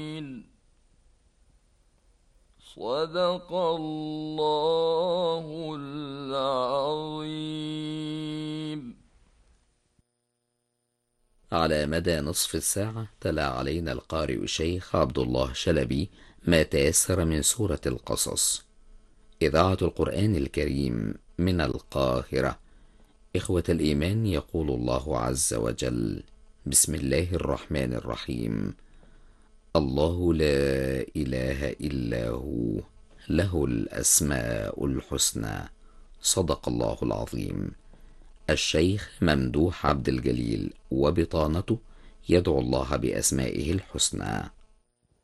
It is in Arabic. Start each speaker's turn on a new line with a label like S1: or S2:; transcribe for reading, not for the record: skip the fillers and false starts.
S1: صدق الله العظيم.
S2: على مدى نصف الساعة تلا علينا القارئ الشيخ عبد الله شلبي ما تيسر من سورة القصص. إذاعة القرآن الكريم من القاهرة. إخوة الإيمان، يقول الله عز وجل: بسم الله الرحمن الرحيم. الله لا إله إلا هو، له الأسماء الحسنى. صدق الله العظيم. الشيخ ممدوح عبد الجليل وبطانته يدعو الله بأسمائه الحسنى.